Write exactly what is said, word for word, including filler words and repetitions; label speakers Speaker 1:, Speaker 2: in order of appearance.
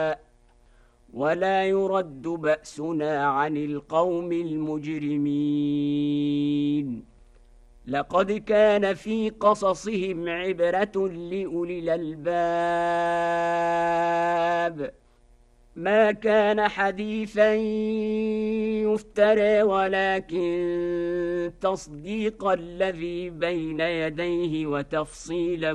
Speaker 1: ولا يرد بأسنا عن القوم المجرمين لقد كان في قصصهم عبرة لأولي الألباب ما كان حديثا يفترى ولكن تصديق الذي بين يديه وتفصيل